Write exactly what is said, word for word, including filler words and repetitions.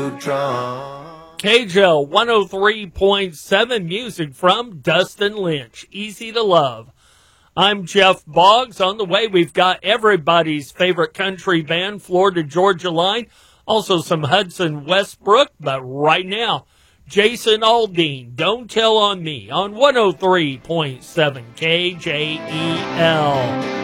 K J L one oh three point seven, music from Dustin Lynch, Easy to Love. I'm Jeff Boggs. On the way, we've got everybody's favorite country band, Florida Georgia Line, also some Hudson Westbrook, but right now, Jason Aldean, Don't Tell on Me, on one oh three point seven K J E L.